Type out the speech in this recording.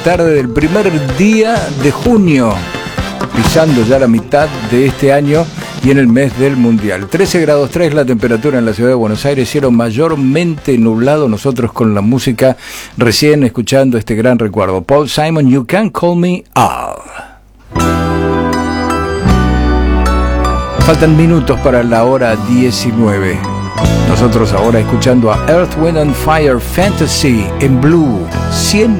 tarde del primer día de junio, pisando ya la mitad de este año y en el mes del Mundial. 13 grados 3 la temperatura en la ciudad de Buenos Aires, cielo mayormente nublado. Nosotros con la música, recién escuchando este gran recuerdo. Paul Simon, You Can Call Me Al. Faltan minutos para la hora 19. Nosotros ahora escuchando a Earth, Wind and Fire, Fantasy en Blue 100.